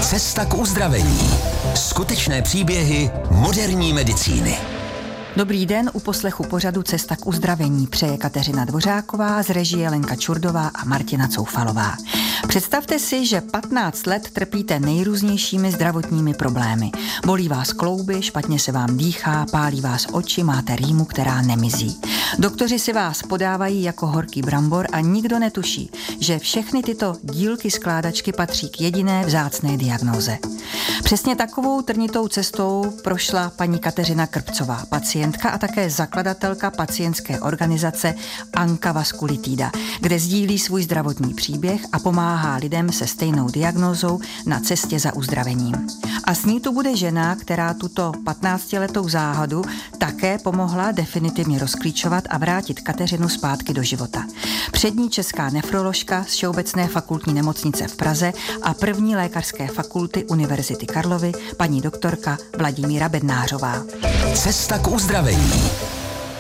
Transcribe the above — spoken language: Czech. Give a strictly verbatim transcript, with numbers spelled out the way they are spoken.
Cesta k uzdravení. Skutečné příběhy moderní medicíny. Dobrý den, u poslechu pořadu Cesta k uzdravení přeje Kateřina Dvořáková, z režie Lenka Čurdová a Martina Coufalová. Představte si, že patnáct let trpíte nejrůznějšími zdravotními problémy. Bolí vás klouby, špatně se vám dýchá, pálí vás oči, máte rýmu, která nemizí. Doktoři si vás podávají jako horký brambor a nikdo netuší, že všechny tyto dílky skládačky patří k jediné vzácné diagnóze. Přesně takovou trnitou cestou prošla paní Kateřina Krpcová, pacientka a také zakladatelka pacientské organizace Anka Vaskulitida, kde sdílí svůj zdravotní příběh a pomáhá lidem se stejnou diagnózou na cestě za uzdravením. A s ní tu bude žena, která tuto patnáctiletou záhadu také pomohla definitivně rozklíčovat a vrátit Kateřinu zpátky do života. Přední česká nefroložka z Všeobecné fakultní nemocnice v Praze a první lékařské fakulty Univerzity Karlovy, paní doktorka Vladimíra Bednářová. Cesta k uzdravení.